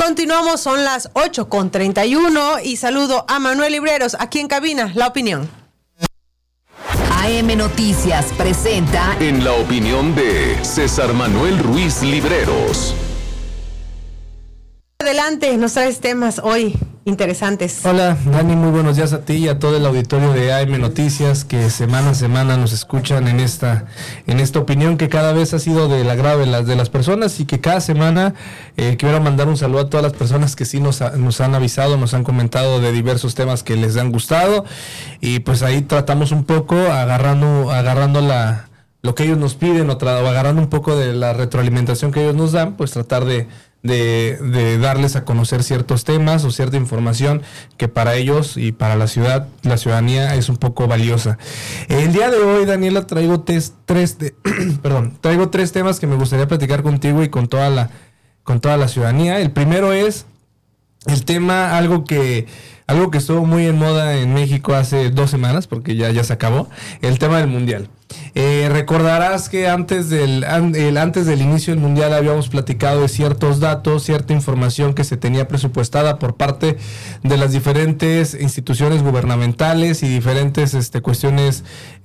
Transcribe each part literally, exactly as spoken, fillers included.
Continuamos, son las ocho con treinta y uno y saludo a Manuel Libreros, aquí en cabina, La Opinión. A M Noticias presenta En la opinión de César Manuel Ruiz Libreros. Adelante, nos traes temas hoy interesantes. Hola, Dani, muy buenos días a ti y a todo el auditorio de A M Noticias que semana a semana nos escuchan en esta en esta opinión que cada vez ha sido del agrado de las, de las personas y que cada semana eh, quiero mandar un saludo a todas las personas que sí nos, ha, nos han avisado, nos han comentado de diversos temas que les han gustado y pues ahí tratamos un poco agarrando, agarrando la, lo que ellos nos piden o, tra- o agarrando un poco de la retroalimentación que ellos nos dan, pues tratar de De, de darles a conocer ciertos temas o cierta información que para ellos y para la ciudad, la ciudadanía es un poco valiosa. El día de hoy, Daniela, traigo tes, tres, de, perdón, traigo tres temas que me gustaría platicar contigo y con toda la, con toda la ciudadanía. El primero es el tema, algo que algo que estuvo muy en moda en México hace dos semanas, porque ya, ya se acabó, el tema del Mundial. Eh, recordarás que antes del, an, el, antes del inicio del Mundial habíamos platicado de ciertos datos, cierta información que se tenía presupuestada por parte de las diferentes instituciones gubernamentales y diferentes este, cuestiones,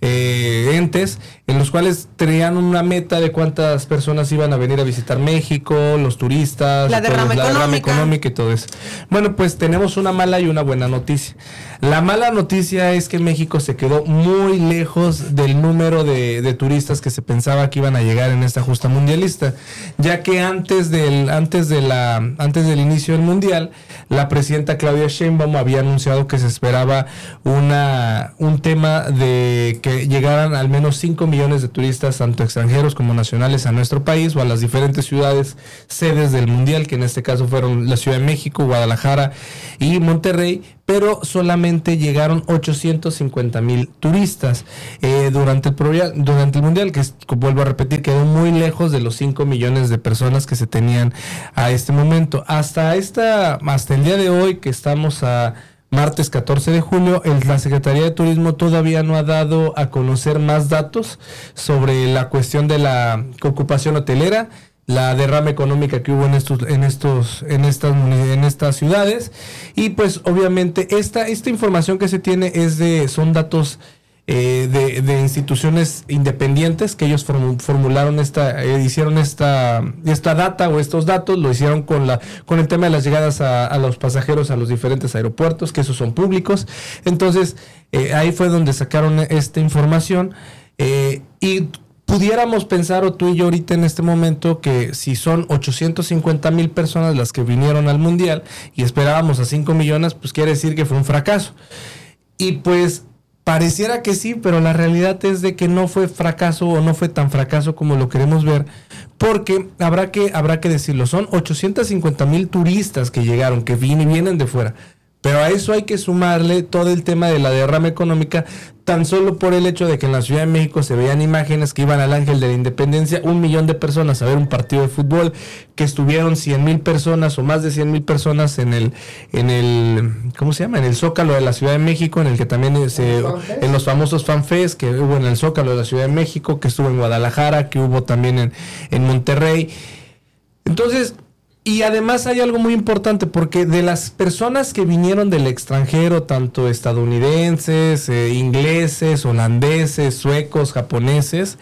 eh, entes, en los cuales tenían una meta de cuántas personas iban a venir a visitar México, los turistas, la derrama, todos, la derrama económica y todo eso. Bueno, pues tenemos una mala y una buena noticia. La mala noticia es que México se quedó muy lejos del número de, de turistas que se pensaba que iban a llegar en esta justa mundialista, ya que antes del antes de la antes del inicio del mundial, la presidenta Claudia Sheinbaum había anunciado que se esperaba una un tema de que llegaran al menos cinco millones de turistas, tanto extranjeros como nacionales, a nuestro país o a las diferentes ciudades sedes del mundial, que en este caso fueron la Ciudad de México, Guadalajara y Monterrey, pero solamente llegaron ochocientos cincuenta mil turistas eh, durante el pro- durante el mundial, que es, vuelvo a repetir, quedó muy lejos de los cinco millones de personas que se tenían a este momento. Hasta esta, hasta el día de hoy, que estamos a martes catorce de julio, el, la Secretaría de Turismo todavía no ha dado a conocer más datos sobre la cuestión de la ocupación hotelera, la derrama económica que hubo en estos, en estos, en estas, en estas ciudades, y pues obviamente esta, esta información que se tiene es de, son datos eh, de, de instituciones independientes que ellos form, formularon esta, eh, hicieron esta, esta data o estos datos, lo hicieron con la, con el tema de las llegadas a, a los pasajeros a los diferentes aeropuertos, que esos son públicos. Entonces eh, ahí fue donde sacaron esta información eh, y pudiéramos pensar, o tú y yo ahorita en este momento, que si son ochocientos cincuenta mil personas las que vinieron al Mundial y esperábamos a cinco millones, pues quiere decir que fue un fracaso. Y pues pareciera que sí, pero la realidad es de que no fue fracaso o no fue tan fracaso como lo queremos ver, porque habrá que, habrá que decirlo, son ochocientos cincuenta mil turistas que llegaron, que vienen, vienen de fuera. Pero a eso hay que sumarle todo el tema de la derrama económica, tan solo por el hecho de que en la Ciudad de México se veían imágenes que iban al Ángel de la Independencia, un millón de personas a ver un partido de fútbol, que estuvieron cien mil personas o más de cien mil personas en el, en el, ¿cómo se llama? En el Zócalo de la Ciudad de México, en el que también se, en los famosos fanfest que hubo en el Zócalo de la Ciudad de México, que estuvo en Guadalajara, que hubo también en, en Monterrey. Entonces, y además hay algo muy importante, porque de las personas que vinieron del extranjero, tanto estadounidenses, eh, ingleses, holandeses, suecos, japoneses,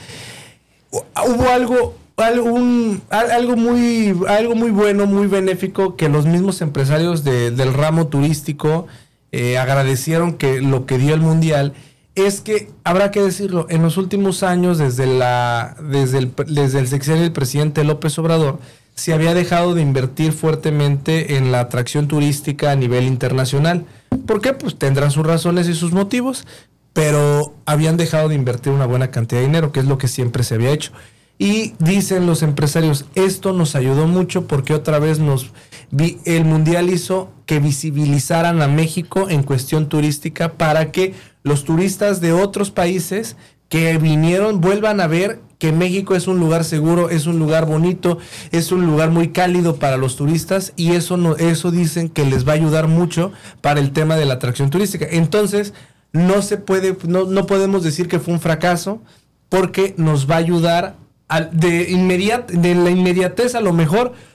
hubo algo, algún, algo muy, algo muy bueno, muy benéfico, que los mismos empresarios de, del ramo turístico eh, agradecieron que lo que dio el Mundial. Es que, habrá que decirlo, en los últimos años, desde la desde el, desde el sexenio del presidente López Obrador, se había dejado de invertir fuertemente en la atracción turística a nivel internacional. ¿Por qué? Pues tendrán sus razones y sus motivos, pero habían dejado de invertir una buena cantidad de dinero, que es lo que siempre se había hecho. Y dicen los empresarios, esto nos ayudó mucho porque otra vez nos vi, el Mundial hizo que visibilizaran a México en cuestión turística, para que los turistas de otros países que vinieron vuelvan a ver que México es un lugar seguro, es un lugar bonito, es un lugar muy cálido para los turistas, y eso no, eso dicen que les va a ayudar mucho para el tema de la atracción turística. Entonces, no se puede, no, no podemos decir que fue un fracaso, porque nos va a ayudar a, de inmediat, de la inmediatez. A lo mejor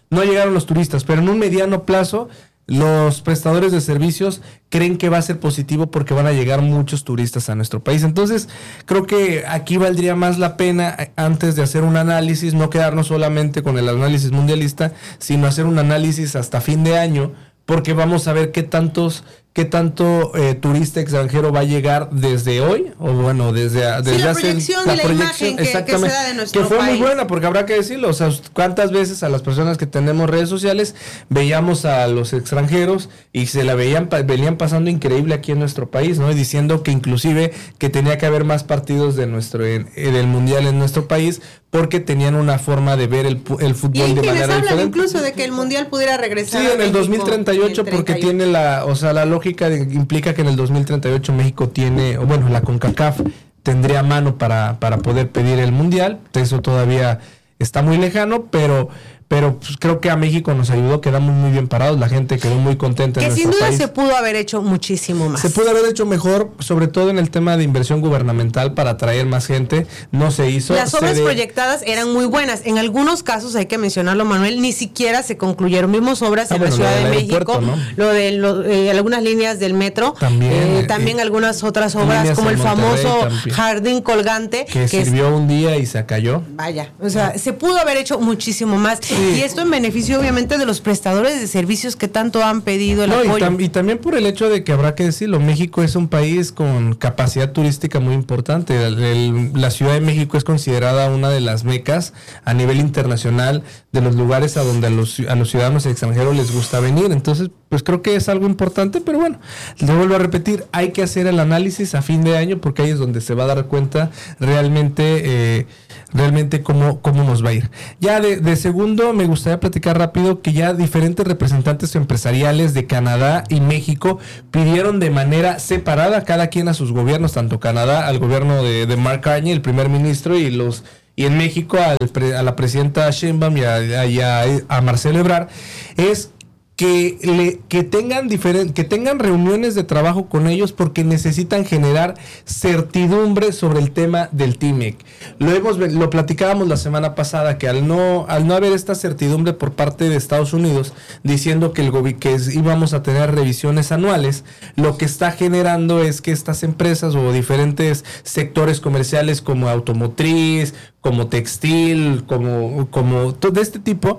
no llegaron los turistas, pero en un mediano plazo los prestadores de servicios creen que va a ser positivo porque van a llegar muchos turistas a nuestro país. Entonces, creo que aquí valdría más la pena, antes de hacer un análisis, no quedarnos solamente con el análisis mundialista, sino hacer un análisis hasta fin de año, porque vamos a ver qué tantos qué tanto eh, turista extranjero va a llegar desde hoy, o bueno, desde, desde sí, la hace... proyección y la, la imagen que, que se da de nuestro que fue país. muy buena, porque habrá que decirlo, o sea, cuántas veces a las personas que tenemos redes sociales veíamos a los extranjeros y se la veían, venían pasando increíble aquí en nuestro país, ¿no? Y diciendo que inclusive que tenía que haber más partidos de nuestro en, del Mundial en nuestro país, porque tenían una forma de ver el, el fútbol y de manera hablan diferente. Incluso de que el Mundial pudiera regresar. Sí, en el dos mil treinta y ocho, porque tiene la, o sea, la lógica de, implica que en el dos mil treinta y ocho México tiene, o bueno, la CONCACAF tendría mano para, para poder pedir el Mundial. Eso todavía está muy lejano, pero... pero pues, creo que a México nos ayudó, quedamos muy bien parados, la gente quedó muy contenta en nuestro nuestro país. Que sin duda país. se pudo haber hecho muchísimo más. Se pudo haber hecho mejor, sobre todo en el tema de inversión gubernamental para atraer más gente, no se hizo. Las obras de... proyectadas eran muy buenas, en algunos casos, hay que mencionarlo, Manuel, ni siquiera se concluyeron, vimos obras ah, en bueno, la Ciudad de México, ¿no? Lo de lo, eh, algunas líneas del metro, también, eh, también eh, algunas otras obras como el Monterrey, famoso también. Jardín colgante. Que, que sirvió es... un día y se cayó. Vaya, o sea, ah. se pudo haber hecho muchísimo más, sí. Y esto en beneficio obviamente de los prestadores de servicios que tanto han pedido el no, apoyo. Y, tam- y también por el hecho de que habrá que decirlo, México es un país con capacidad turística muy importante. El, el, la Ciudad de México es considerada una de las mecas a nivel internacional de los lugares a donde a los, a los ciudadanos extranjeros les gusta venir. Entonces, pues creo que es algo importante, pero bueno, le vuelvo a repetir, hay que hacer el análisis a fin de año porque ahí es donde se va a dar cuenta realmente, eh, realmente cómo, cómo nos va a ir. Ya de, de segundo, me gustaría platicar rápido que ya diferentes representantes empresariales de Canadá y México pidieron de manera separada, cada quien a sus gobiernos, tanto Canadá al gobierno de, de Mark Carney, el primer ministro, y los y en México al, a la presidenta Sheinbaum y a, y a, a Marcelo Ebrard, es que le que tengan diferen, que tengan reuniones de trabajo con ellos porque necesitan generar certidumbre sobre el tema del T M E C. Lo hemos lo platicábamos la semana pasada que al no al no haber esta certidumbre por parte de Estados Unidos diciendo que el gobi, que íbamos a tener revisiones anuales, lo que está generando es que estas empresas o diferentes sectores comerciales como automotriz, como textil, como como todo este tipo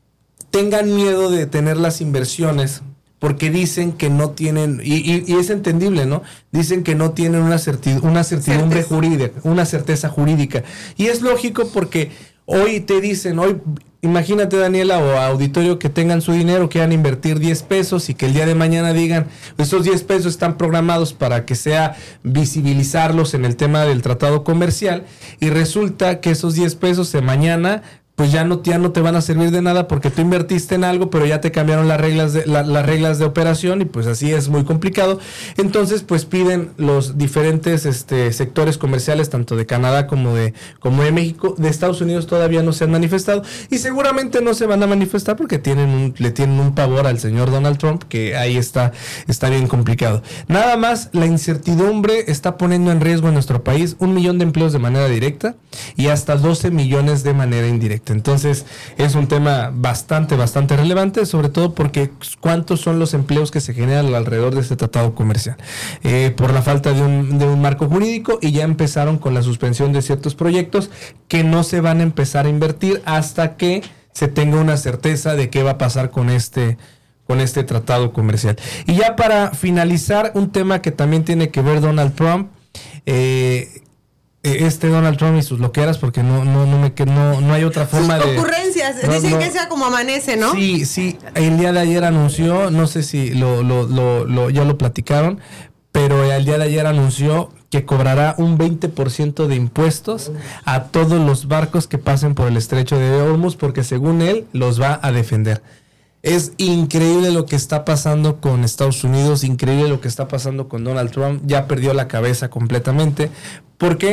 tengan miedo de tener las inversiones porque dicen que no tienen, y, y, y es entendible, ¿no? Dicen que no tienen una, certid, una certidumbre certeza. jurídica, una certeza jurídica. Y es lógico porque hoy te dicen, hoy, imagínate Daniela o auditorio que tengan su dinero, que van a invertir diez pesos y que el día de mañana digan, esos diez pesos están programados para que sea visibilizarlos en el tema del tratado comercial y resulta que esos diez pesos de mañana pues ya no, ya no te van a servir de nada porque tú invertiste en algo, pero ya te cambiaron las reglas de la, las reglas de operación y pues así es muy complicado. Entonces, pues piden los diferentes este, sectores comerciales, tanto de Canadá como de, como de México. De Estados Unidos todavía no se han manifestado y seguramente no se van a manifestar porque tienen un, le tienen un pavor al señor Donald Trump, que ahí está, está bien complicado. Nada más, la incertidumbre está poniendo en riesgo a nuestro país un millón de empleos de manera directa y hasta doce millones de manera indirecta. Entonces es un tema bastante, bastante relevante, sobre todo porque cuántos son los empleos que se generan alrededor de este tratado comercial. Eh, por la falta de un, de un marco jurídico y ya empezaron con la suspensión de ciertos proyectos que no se van a empezar a invertir hasta que se tenga una certeza de qué va a pasar con este con este tratado comercial. Y ya para finalizar, un tema que también tiene que ver Donald Trump, eh, este Donald Trump y sus loqueras, porque no no no me no, no hay otra forma sus de ocurrencias, no, dicen no, que sea como amanece, ¿no? Sí, sí, el día de ayer anunció, no sé si lo lo lo, lo ya lo platicaron, pero el día de ayer anunció que cobrará un veinte por ciento de impuestos a todos los barcos que pasen por el estrecho de Hormuz, porque según él los va a defender. Es increíble lo que está pasando con Estados Unidos, increíble lo que está pasando con Donald Trump, ya perdió la cabeza completamente. ¿Por qué?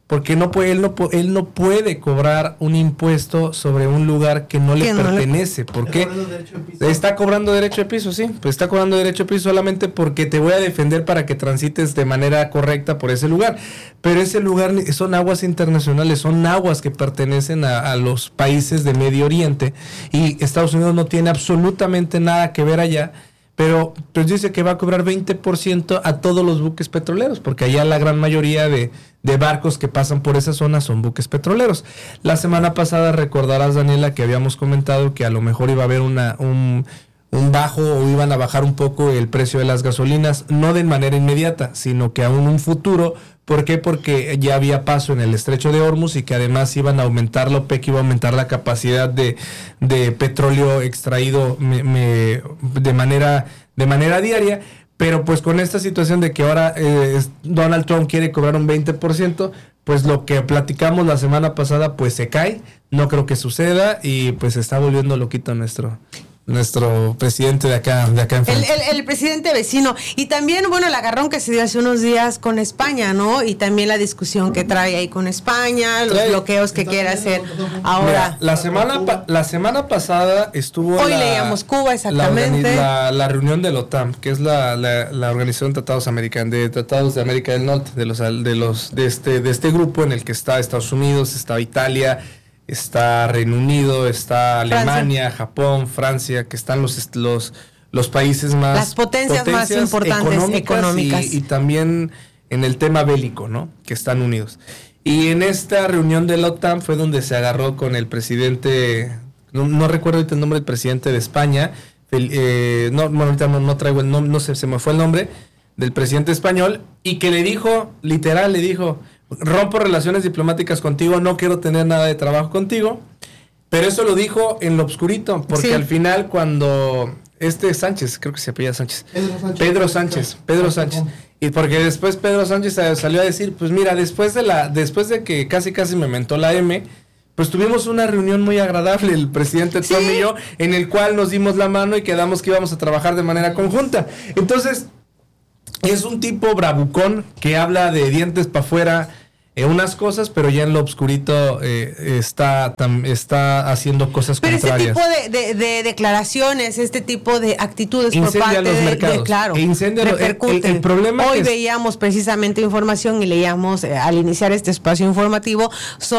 porque no puede, él no él no puede cobrar un impuesto sobre un lugar que no le pertenece. No le... ¿Por qué? Está cobrando derecho de piso, sí, pues está cobrando derecho de piso solamente porque te voy a defender para que transites de manera correcta por ese lugar. Pero ese lugar son aguas internacionales, son aguas que pertenecen a, a los países de Medio Oriente, y Estados Unidos no tiene absolutamente nada que ver allá. Pero pues dice que va a cobrar veinte por ciento a todos los buques petroleros, porque allá la gran mayoría de, de barcos que pasan por esa zona son buques petroleros. La semana pasada recordarás, Daniela, que habíamos comentado que a lo mejor iba a haber una un, un bajo o iban a bajar un poco el precio de las gasolinas, no de manera inmediata, sino que aún un futuro. ¿Por qué? Porque ya había paso en el estrecho de Hormuz y que además iban a aumentar la OPEC, iba a aumentar la capacidad de, de petróleo extraído me, me, de manera de manera diaria. Pero pues con esta situación de que ahora eh, Donald Trump quiere cobrar un veinte por ciento, pues lo que platicamos la semana pasada pues se cae. No creo que suceda y pues se está volviendo loquito nuestro... nuestro presidente de acá, de acá enfrente. El, el, el presidente vecino. Y también, bueno, el agarrón que se dio hace unos días con España, ¿no? Y también la discusión que trae ahí con España, los trae, bloqueos que quiere hacer ahora. Mira, la semana pa, la semana pasada estuvo Hoy la, leíamos Cuba, exactamente. La, la, la reunión de la OTAN, que es la, la, la Organización de Tratados Americanos, de Tratados de América del Norte, de los de los de este de este grupo en el que está Estados Unidos, está Italia, está Reino Unido, está Alemania, Francia. Japón, Francia, que están los los los países más... Las potencias, potencias más importantes económicas. económicas. Y, y también en el tema bélico, ¿no? Que están unidos. Y en esta reunión de la OTAN fue donde se agarró con el presidente, no, no recuerdo ahorita el nombre del presidente de España, eh, no, bueno, ahorita no, no traigo el nombre, no sé, se me fue el nombre del presidente español, y que le dijo, literal, le dijo... rompo relaciones diplomáticas contigo, no quiero tener nada de trabajo contigo. Pero eso lo dijo en lo obscurito, porque sí. Al final cuando este Sánchez, creo que se apellida Sánchez, Pedro Sánchez, Pedro Sánchez, Pedro Sánchez, y porque después Pedro Sánchez salió a decir, pues mira, después de la, después de que casi casi me mentó la M, pues tuvimos una reunión muy agradable el presidente Trump ¿Sí? y yo, en el cual nos dimos la mano y quedamos que íbamos a trabajar de manera conjunta. Entonces, es un tipo bravucón que habla de dientes para afuera eh, unas cosas, pero ya en lo obscurito eh, está, tam, está haciendo cosas pero contrarias. Pero este tipo de, de, de declaraciones, este tipo de actitudes incendia por parte los de, mercados. de claro, e incendia repercuten. El, el, el problema Hoy es... veíamos precisamente información y leíamos eh, al iniciar este espacio informativo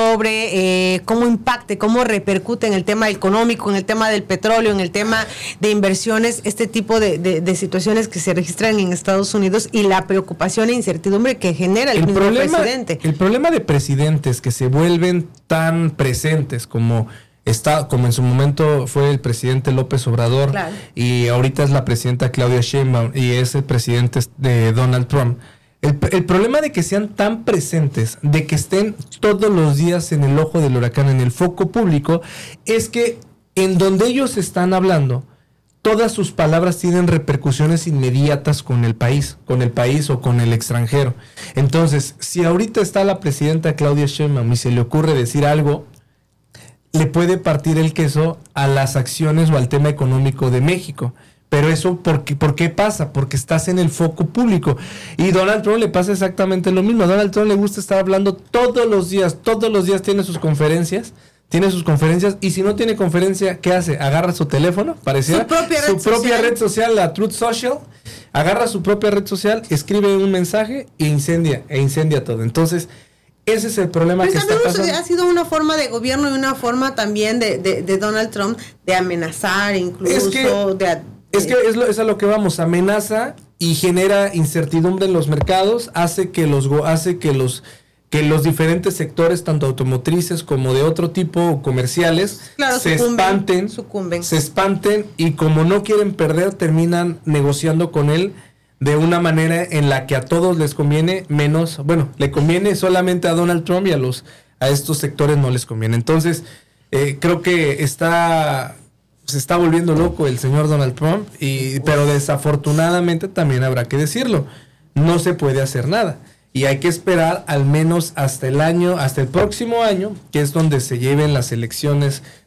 sobre eh, cómo impacte, cómo repercute en el tema económico, en el tema del petróleo, en el tema de inversiones, este tipo de, de, de situaciones que se registran en Estados Unidos y la preocupación e incertidumbre que genera el, el mismo problema, presidente. El El problema de presidentes que se vuelven tan presentes como está, como en su momento fue el presidente López Obrador, claro. Y ahorita es la presidenta Claudia Sheinbaum y es el presidente de Donald Trump. El, el problema de que sean tan presentes, de que estén todos los días en el ojo del huracán, en el foco público, es que en donde ellos están hablando, todas sus palabras tienen repercusiones inmediatas con el país, con el país o con el extranjero. Entonces, si ahorita está la presidenta Claudia Sheinbaum y se le ocurre decir algo, le puede partir el queso a las acciones o al tema económico de México. Pero eso, ¿por qué, ¿por qué pasa? Porque estás en el foco público. Y Donald Trump le pasa exactamente lo mismo. A Donald Trump le gusta estar hablando todos los días, todos los días tiene sus conferencias. Tiene sus conferencias y si no tiene conferencia, ¿qué hace? Agarra su teléfono, pareciera, su propia red su propia social. red social, la Truth Social, agarra su propia red social, escribe un mensaje e incendia, e incendia todo. Entonces, ese es el problema Pero que está pasando. Ha sido una forma de gobierno y una forma también de, de, de Donald Trump de amenazar, incluso es que, de, es que es, lo, es a lo que vamos, amenaza y genera incertidumbre en los mercados, hace que los hace que los que los diferentes sectores, tanto automotrices como de otro tipo comerciales, claro, se sucumben, espanten, sucumben. se espanten y como no quieren perder, terminan negociando con él de una manera en la que a todos les conviene, menos, bueno, le conviene solamente a Donald Trump y a los a estos sectores no les conviene. Entonces, eh, creo que está se está volviendo loco el señor Donald Trump, y pero desafortunadamente también habrá que decirlo, no se puede hacer nada. Y hay que esperar al menos hasta el año, hasta el próximo año, que es donde se lleven las elecciones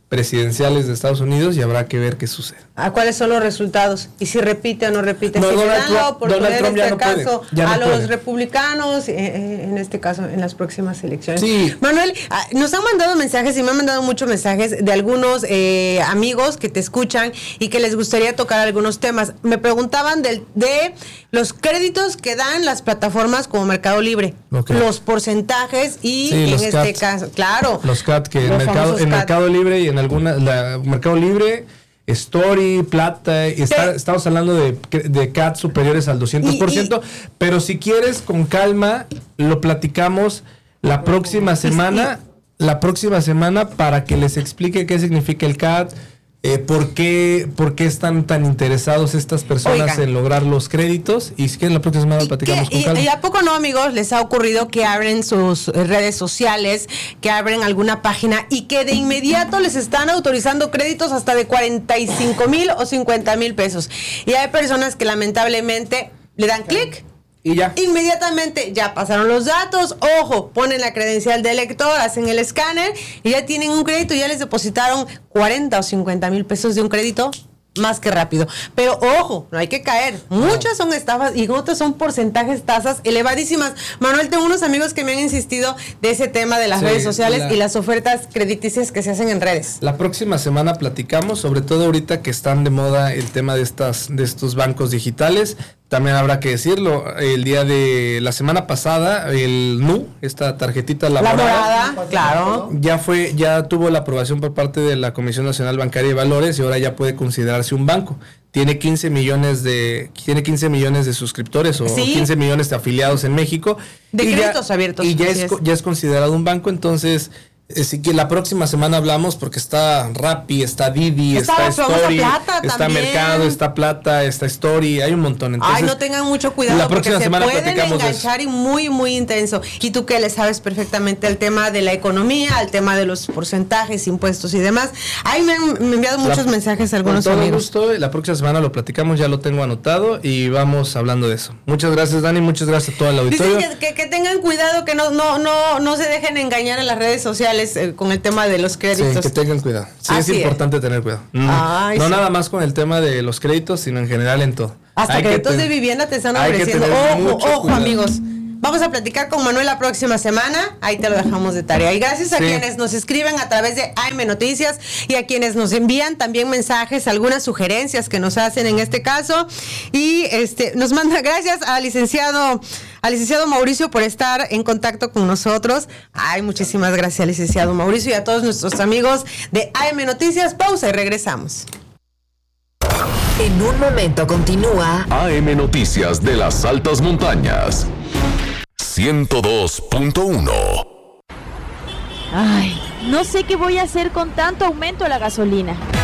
presidenciales de Estados Unidos y habrá que ver qué sucede. ¿A cuáles son los resultados? Y si repite o no repite. No, si Donald le dan Trump, la oportunidad Donald Trump en este no caso puede, no a los puede. republicanos, eh, en este caso en las próximas elecciones. Sí. Manuel, nos han mandado mensajes y me han mandado muchos mensajes de algunos eh, amigos que te escuchan y que les gustaría tocar algunos temas. Me preguntaban del, de los créditos que dan las plataformas como Mercado Libre, okay. los porcentajes y sí, en los este C A T. caso, claro. Los C A T que en mercado, en Mercado Libre y en alguna, la, Mercado Libre, Story, Plata, está, estamos hablando de, de C A T superiores al doscientos por ciento, y, y, pero si quieres con calma lo platicamos la próxima semana, y, y, la próxima semana para que les explique qué significa el C A T. Eh, ¿por, qué, ¿Por qué están tan interesados estas personas Oigan. en lograr los créditos? Y si quieren la próxima semana platicamos con calma. ¿Y a poco no, amigos, les ha ocurrido que abren sus redes sociales, que abren alguna página y que de inmediato les están autorizando créditos hasta de cuarenta y cinco mil o cincuenta mil pesos? Y hay personas que lamentablemente le dan clic. Y ya. Inmediatamente ya pasaron los datos, ojo, ponen la credencial del lector, hacen el escáner y ya tienen un crédito, ya les depositaron cuarenta o cincuenta mil pesos de un crédito más que rápido. Pero ojo, no hay que caer. Muchas son estafas y otras son porcentajes, tasas elevadísimas. Manuel, tengo unos amigos que me han insistido de ese tema de las sí, redes sociales la, y las ofertas crediticias que se hacen en redes. La próxima semana platicamos, sobre todo ahorita que están de moda el tema de estas, de estos bancos digitales. También habrá que decirlo, el día de la semana pasada, el N U, esta tarjetita la morada, la morada, claro, ya fue, ya tuvo la aprobación por parte de la Comisión Nacional Bancaria y Valores y ahora ya puede considerarse un banco. Tiene quince millones de, tiene quince millones de suscriptores o ¿sí? quince millones de afiliados en México. De créditos ya, abiertos. Y ya es, es, ya es considerado un banco, entonces... Así que la próxima semana hablamos porque está Rappi, está Didi, está, está Story, Plata está también. Mercado, está Plata, está Story, hay un montón. Entonces, ay, no tengan mucho cuidado la próxima porque semana se pueden enganchar y muy, muy intenso. Y tú que le sabes perfectamente el tema de la economía, el tema de los porcentajes, impuestos y demás. Ahí me han me enviado muchos la, mensajes algunos con todo amigos. Gusto, la próxima semana lo platicamos, ya lo tengo anotado y vamos hablando de eso. Muchas gracias, Dani, muchas gracias a todo el auditorio. Dicen que, que, que tengan cuidado, que no, no, no, no se dejen engañar en las redes sociales. Con el tema de los créditos. Sí, que tengan cuidado. Sí, Así es importante es. tener cuidado. Ay, no sí. nada más con el tema de los créditos, sino en general en todo. Hasta hay créditos ten... de vivienda te están ofreciendo. Ojo, ojo, cuidado. Amigos. Vamos a platicar con Manuel la próxima semana. Ahí te lo dejamos de tarea. Y gracias a sí. quienes nos escriben a través de A M Noticias y a quienes nos envían también mensajes, algunas sugerencias que nos hacen en este caso. Y este nos manda gracias al licenciado, al licenciado Mauricio por estar en contacto con nosotros. Ay, muchísimas gracias, licenciado Mauricio, y a todos nuestros amigos de A M Noticias. Pausa y regresamos. En un momento continúa A M Noticias de las Altas Montañas. ciento dos punto uno. Ay, no sé qué voy a hacer con tanto aumento de la gasolina.